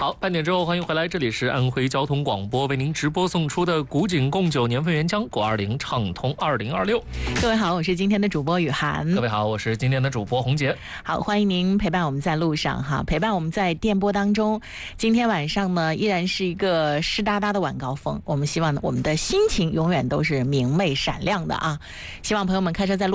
好，半点之后欢迎回来，这里是安徽交通广播为您直播送出的古井贡酒年份原浆520畅通2026。 各位好，我是今天的主播雨涵。 各位好，我是今天的主播洪杰。 好，欢迎您陪伴我们在路上哈，陪伴我们在电波当中。今天晚上呢，依然是一个湿哒哒的晚高峰，我们希望呢，我们的心情永远都是明媚闪亮的啊！希望朋友们开车在路